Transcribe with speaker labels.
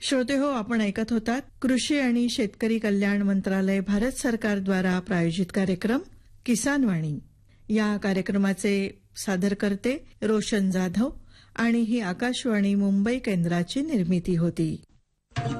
Speaker 1: श्रोते हो, आपण ऐकत होतात कृषी आणि शेतकरी कल्याण मंत्रालय भारत सरकार द्वारा प्रायोजित कार्यक्रम किसान वाणी. या कार्यक्रमाचे सादरकर्ते रोशन जाधव आणि ही आकाशवाणी मुंबई केंद्राची निर्मिती होती.